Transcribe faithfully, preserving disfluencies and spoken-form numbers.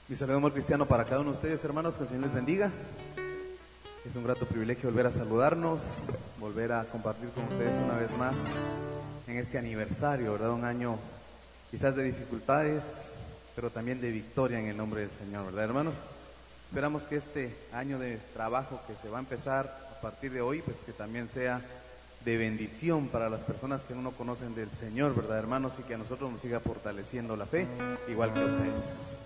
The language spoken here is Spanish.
Mi saludo amor cristiano para cada uno de ustedes, hermanos, que el Señor les bendiga. Es un grato privilegio volver a saludarnos, volver a compartir con ustedes una vez más en este aniversario, ¿verdad? Un año quizás de dificultades, pero también de victoria en el nombre del Señor, ¿verdad, hermanos? Esperamos que este año de trabajo que se va a empezar a partir de hoy, pues que también sea de bendición para las personas que no conocen del Señor, ¿verdad, hermanos? Y que a nosotros nos siga fortaleciendo la fe, igual que a ustedes.